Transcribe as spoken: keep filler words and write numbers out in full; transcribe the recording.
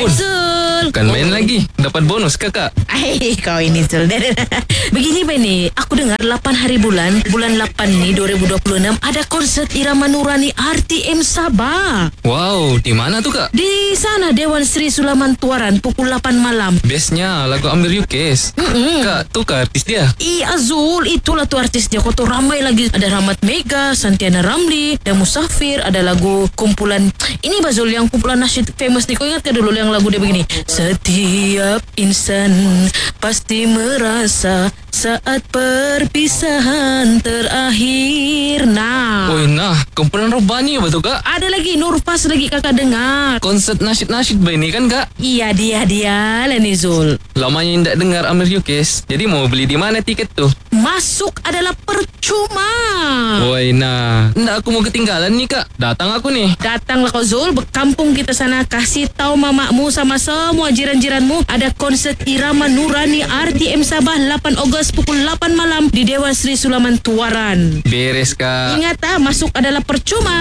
Hai Zul. Bukan main lagi. Dapat bonus kakak. Hai, kau ini Zul. Begini Bani, aku dengar lapan hari bulan Bulan lapan ni dua ribu dua puluh enam ada konsert Irama Nurani R T M Sabah. Wow, di mana tu kak? Di sana Dewan Sri Sulaman Tuaran pukul lapan malam. Bestnya lagu Amir Yukes. Mm-mm. Kak, tu kak artis dia. Iya Zul, itulah tu artis dia. Kau tu ramai lagi. Ada Rahmat Mega, Santiana Ramli dan Musafir. Ada lagu kumpulan ini Bazul, yang kumpulan nasyid famous ni. Kau ingat ke dulu yang lagu dia begini? Setiap insan pasti merasa saat perpisahan terakhir. Nah, Oh nah, kumpulan Robani apa tu kak? ada lagi Nurpas lagi kakak dengar. Konsert nasyid-nasyid bayi ni kan kak? Iya dia dia lah ni Zul. Lamanya tidak dengar Amir Yukes. Jadi mau beli di mana tiket tu? Masuk adalah percuma. Woi nah, ndak aku mau ketinggalan nih kak. Datang aku nih. Datanglah kau Zul, berkampung kita sana. Kasih tahu mamakmu sama semua jiran-jiranmu ada konsert Irama Nurani R T M Sabah lapan Ogos pukul lapan malam di Dewan Sri Sulaman Tuaran. Beres kak. Ingat ah, masuk adalah percuma.